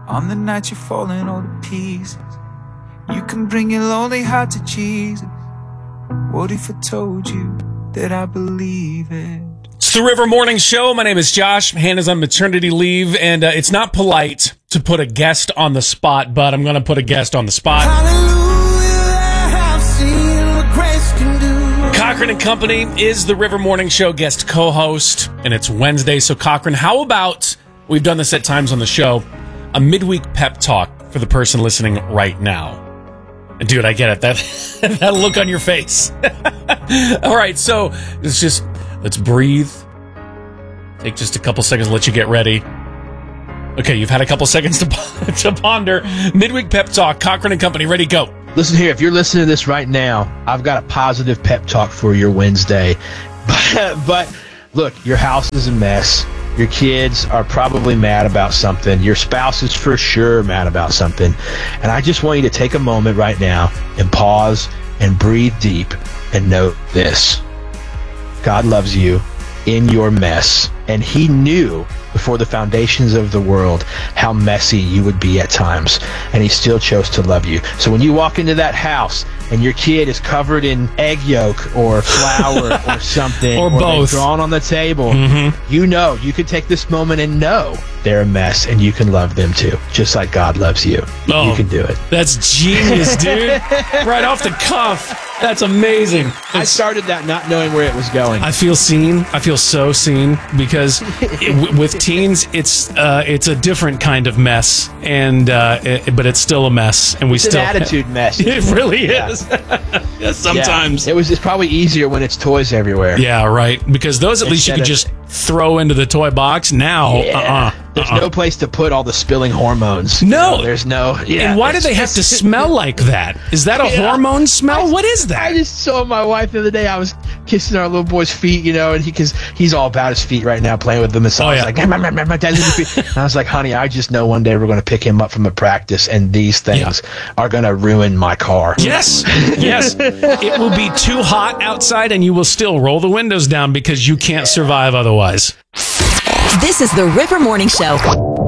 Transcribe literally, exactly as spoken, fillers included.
On the night you're falling all to pieces, you can bring your lonely heart to Jesus. What if I told you that I believe it? It's the River Morning Show. My name is Josh. Hannah's on maternity leave, and uh, it's not polite to put a guest on the spot, but I'm going to put a guest on the spot. Hallelujah, I've seen what grace can do. Cochran and Company is the River Morning Show guest co-host, and it's Wednesday. So, Cochran, how about, we've done this at times on the show, a midweek pep talk for the person listening right now? And dude, I get it. That, that look on your face. All right, so it's just, let's breathe. Take just a couple seconds to let you get ready. Okay, you've had a couple seconds to, to ponder. Midweek pep talk, Cochran and Company, ready, go. Listen here, if you're listening to this right now, I've got a positive pep talk for your Wednesday. But, but look, your house is a mess. Your kids are probably mad about something. Your spouse is for sure mad about something. And I just want you to take a moment right now and pause and breathe deep and know this. God loves you in your mess. And he knew before the foundations of the world how messy you would be at times. And he still chose to love you. So when you walk into that house and your kid is covered in egg yolk or flour or something, or, or both drawn on the table, mm-hmm. you know, you can take this moment and know they're a mess and you can love them too. Just like God loves you. Oh, you can do it. That's genius, dude. Right off the cuff. That's amazing. It's, I started that not knowing where it was going. I feel seen. I feel so seen because it, w- with teens, it's uh, it's a different kind of mess, and uh, it, but it's still a mess, and we it's still an attitude mess. It really yeah. is. Yeah, sometimes yeah. it was. It's probably easier when it's toys everywhere. Yeah, right. Because those at least you Instead can of, just throw into the toy box. Now, yeah. uh-uh. There's uh-uh. no place to put all the spilling hormones. No. You know, there's no... Yeah, and why do they have to smell like that? Is that a yeah. hormone smell? I, what is that? I just saw my wife the other day. I was kissing our little boy's feet, you know, and he cause he's all about his feet right now, playing with them. And so oh, I was yeah. like, my, my, my, my dad's in your feet. And I was like, honey, I just know one day we're going to pick him up from a practice, and these things yeah. are going to ruin my car. Yes, yes. It will be too hot outside, and you will still roll the windows down because you can't survive otherwise. This is the River Morning Show.